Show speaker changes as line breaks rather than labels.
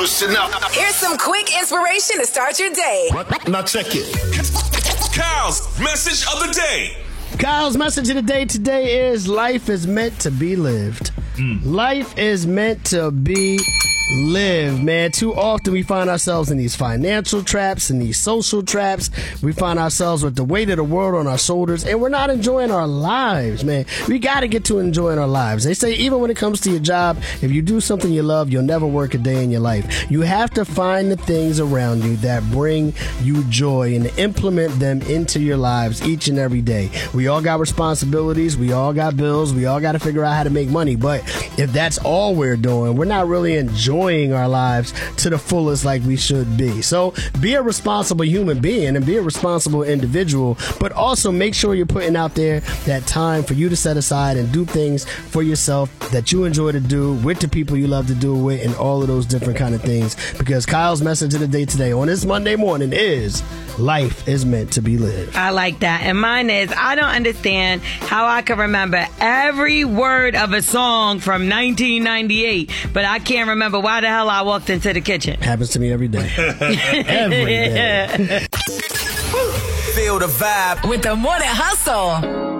Listen up.
Here's some quick inspiration to start your day.
Now check it.
Kyle's message of the day.
Kyle's message of the day today is life is meant to be lived. Life is meant to be lived, man. Too often we find ourselves in these financial traps and these social traps. We find ourselves with the weight of the world on our shoulders, and we're not enjoying our lives, man. We got to get to enjoying our lives. They say even when it comes to your job, if you do something you love, you'll never work a day in your life. You have to find the things around you that bring you joy and implement them into your lives each and every day. We all got responsibilities. We all got bills. We all got to figure out how to make money. But if that's all we're doing, we're not really enjoying our lives to the fullest like we should be. So be a responsible human being and be a responsible individual, but also make sure you're putting out there that time for you to set aside and do things for yourself that you enjoy to do with the people you love to do it with and all of those different kind of things. Because Kyle's message of the day today on this Monday morning is life is meant to be lived.
I like that. And mine is, I don't understand how I can remember every word of a song from 1998, but I can't remember why the hell I walked into the kitchen.
Happens to me every day. Every day.
Feel the vibe
With the Morning Hustle.